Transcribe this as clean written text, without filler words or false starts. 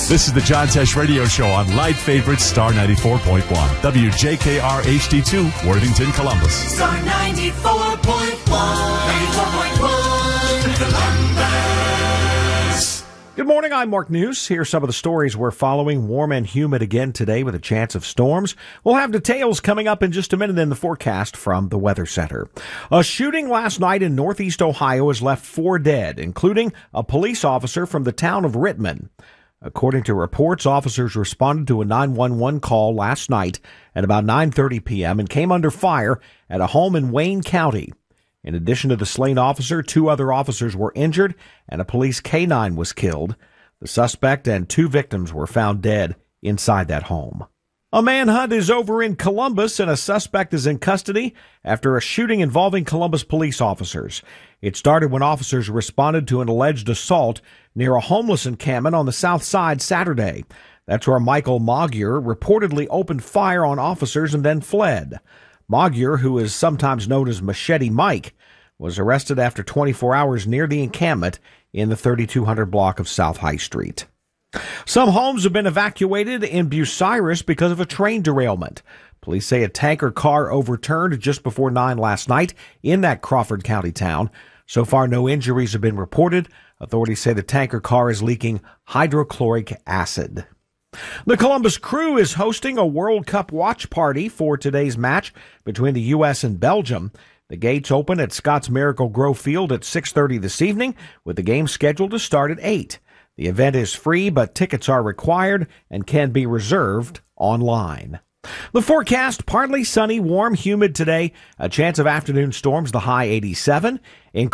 This is the John Tesh Radio Show on Light Favorite Star 94.1. WJKR HD2, Worthington, Columbus. Star 94.1. Columbus. Good morning, I'm Mark News. Here's some of the stories we're following. Warm and humid again today with a chance of storms. We'll have details coming up in just a minute in the forecast from the Weather Center. A shooting last night in northeast Ohio has left 4 dead, including a police officer from the town of Rittman. According to reports, officers responded to a 911 call last night at about 9:30 p.m. and came under fire at a home in Wayne County. In addition to the slain officer, 2 other officers were injured and a police K-9 was killed. The suspect and 2 victims were found dead inside that home. A manhunt is over in Columbus and a suspect is in custody after a shooting involving Columbus police officers. It started when officers responded to an alleged assault near a homeless encampment on the south side Saturday. That's where Michael Magyar reportedly opened fire on officers and then fled. Magyar, who is sometimes known as Machete Mike, was arrested after 24 hours near the encampment in the 3200 block of South High Street. Some homes have been evacuated in Bucyrus because of a train derailment. Police say a tanker car overturned just before 9 last night in that Crawford County town. So far, no injuries have been reported. Authorities say the tanker car is leaking hydrochloric acid. The Columbus Crew is hosting a World Cup watch party for today's match between the U.S. and Belgium. The gates open at Scott's Miracle Grove Field at 6:30 this evening, with the game scheduled to start at 8. The event is free, but tickets are required and can be reserved online. The forecast, partly sunny, warm, humid today. A chance of afternoon storms, the high 87.